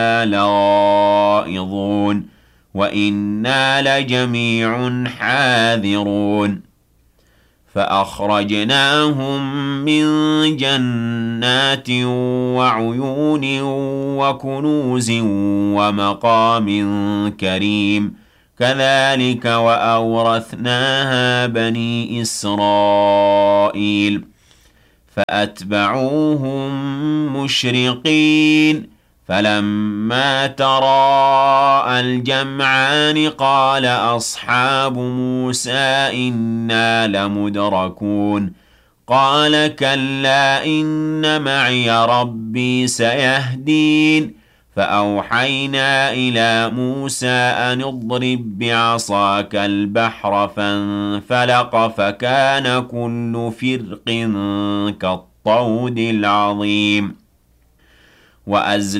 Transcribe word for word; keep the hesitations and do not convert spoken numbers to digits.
لغائظون وإنا لجميع حاذرون فأخرجناهم من جنات وعيون وكنوز ومقام كريم كذلك وأورثناها بني إسرائيل فأتبعوهم مشرقين فلما تراءى الجمعان قال أصحاب موسى إنا لمدركون قال كلا إن معي ربي سيهدين فأوحينا إلى موسى أن اضرب بعصاك البحر فانفلق فكان كل فرق كالطود العظيم وأزل